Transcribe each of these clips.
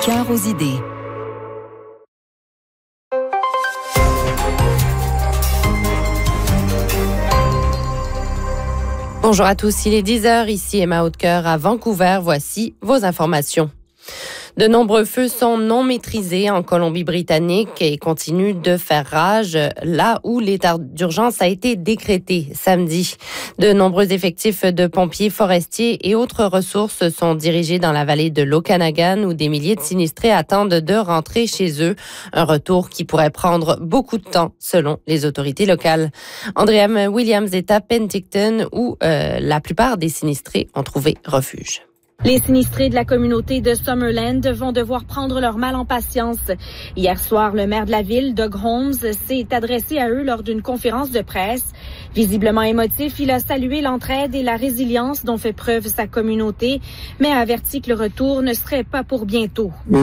cœur aux idées. Bonjour à tous, il est 10h, ici Emma Hautecoeur à Vancouver. Voici vos informations. De nombreux feux sont non maîtrisés en Colombie-Britannique et continuent de faire rage là où l'état d'urgence a été décrété samedi. De nombreux effectifs de pompiers, forestiers et autres ressources sont dirigés dans la vallée de l'Okanagan où des milliers de sinistrés attendent de rentrer chez eux. Un retour qui pourrait prendre beaucoup de temps selon les autorités locales. Andrea Williams est à Penticton où la plupart des sinistrés ont trouvé refuge. Les sinistrés de la communauté de Summerland vont devoir prendre leur mal en patience. Hier soir, le maire de la ville, Doug Holmes, s'est adressé à eux lors d'une conférence de presse. Visiblement émotif, il a salué l'entraide et la résilience dont fait preuve sa communauté, mais a averti que le retour ne serait pas pour bientôt. Nous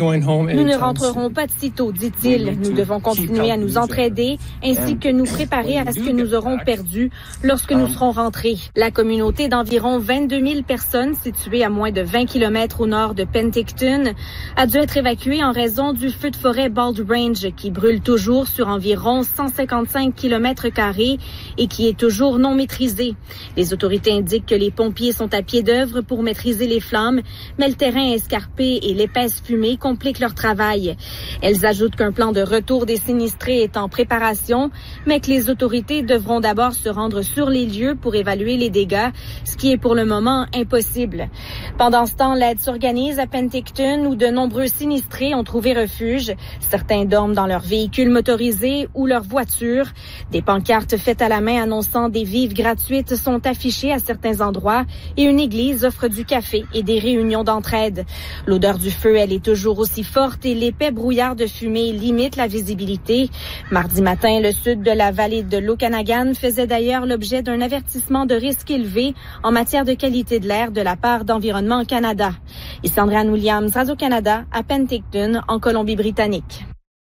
ne rentrerons pas de sitôt, dit-il. Nous devons continuer à nous entraider ainsi que nous préparer à ce que nous aurons perdu lorsque nous serons rentrés. La communauté d'environ 22 000 personnes située à moins de 20 km au nord de Penticton a dû être évacuée en raison du feu de forêt Bald Range qui brûle toujours sur environ 155 km² et qui est toujours non maîtrisé. Les autorités indiquent que les pompiers sont à pied d'œuvre pour maîtriser les flammes, mais le terrain escarpé et l'épaisse fumée compliquent leur travail. Elles ajoutent qu'un plan de retour des sinistrés est en préparation, mais que les autorités devront d'abord se rendre sur les lieux pour évaluer les dégâts, ce qui est pour le moment impossible. Pendant ce temps, l'aide s'organise à Penticton où de nombreux sinistrés ont trouvé refuge. Certains dorment dans leurs véhicules motorisés ou leurs voitures. Des pancartes faites à la main annonçant des vives gratuites sont affichées à certains endroits et une église offre du café et des réunions d'entraide. L'odeur du feu, elle est toujours aussi forte et l'épais brouillard de fumée limite la visibilité. Mardi matin, le sud de la vallée de l'Okanagan faisait d'ailleurs l'objet d'un avertissement de risque élevé en matière de qualité de l'air de la part d'Environnement Canada. Ici Andrea Williams, Radio-Canada, à Penticton, en Colombie-Britannique.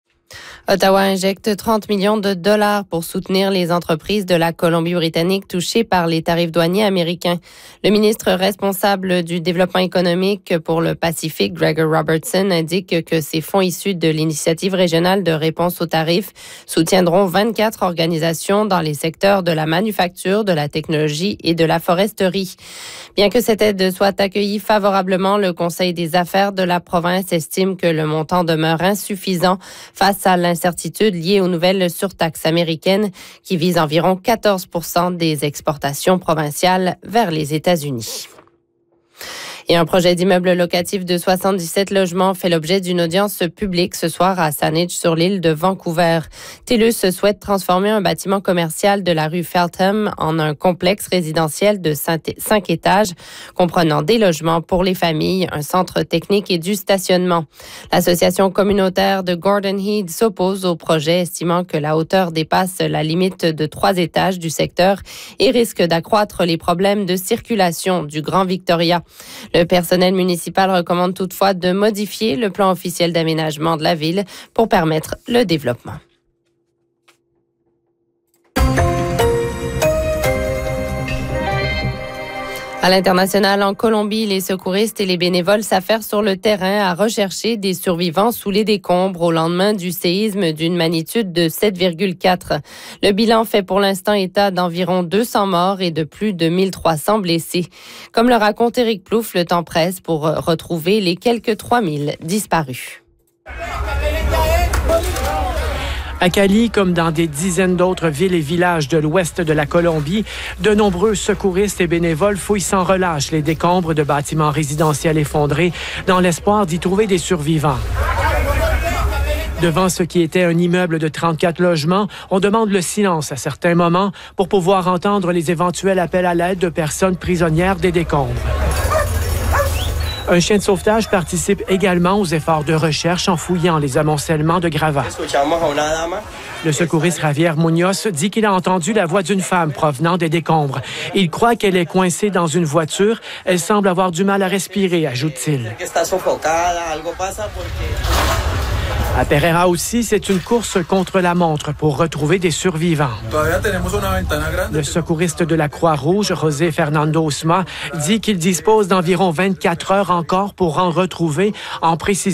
Ottawa injecte 30 millions de dollars pour soutenir les entreprises de la Colombie-Britannique touchées par les tarifs douaniers américains. Le ministre responsable du développement économique pour le Pacifique, Gregor Robertson, indique que ces fonds issus de l'initiative régionale de réponse aux tarifs soutiendront 24 organisations dans les secteurs de la manufacture, de la technologie et de la foresterie. Bien que cette aide soit accueillie favorablement, le Conseil des affaires de la province estime que le montant demeure insuffisant face à l'incertitude liée aux nouvelles surtaxes américaines qui visent environ 14% des exportations provinciales vers les États-Unis. Et un projet d'immeuble locatif de 77 logements fait l'objet d'une audience publique ce soir à Saanich sur l'île de Vancouver. TELUS souhaite transformer un bâtiment commercial de la rue Feltham en un complexe résidentiel de 5 étages comprenant des logements pour les familles, un centre technique et du stationnement. L'association communautaire de Gordon Head s'oppose au projet, estimant que la hauteur dépasse la limite de 3 étages du secteur et risque d'accroître les problèmes de circulation du Grand Victoria. Le personnel municipal recommande toutefois de modifier le plan officiel d'aménagement de la ville pour permettre le développement. À l'international, en Colombie, les secouristes et les bénévoles s'affairent sur le terrain à rechercher des survivants sous les décombres au lendemain du séisme d'une magnitude de 7,4. Le bilan fait pour l'instant état d'environ 200 morts et de plus de 1300 blessés. Comme le raconte Éric Plouffe, le temps presse pour retrouver les quelques 3000 disparus. À Cali, comme dans des dizaines d'autres villes et villages de l'ouest de la Colombie, de nombreux secouristes et bénévoles fouillent sans relâche les décombres de bâtiments résidentiels effondrés dans l'espoir d'y trouver des survivants. Devant ce qui était un immeuble de 34 logements, on demande le silence à certains moments pour pouvoir entendre les éventuels appels à l'aide de personnes prisonnières des décombres. Un chien de sauvetage participe également aux efforts de recherche en fouillant les amoncellements de gravats. Le secouriste Javier Munoz dit qu'il a entendu la voix d'une femme provenant des décombres. Il croit qu'elle est coincée dans une voiture. Elle semble avoir du mal à respirer, ajoute-t-il. À Pereira aussi, c'est une course contre la montre pour retrouver des survivants. Le secouriste de la Croix-Rouge, José Fernando Osma, dit qu'il dispose d'environ 24 heures encore pour en retrouver, en précisant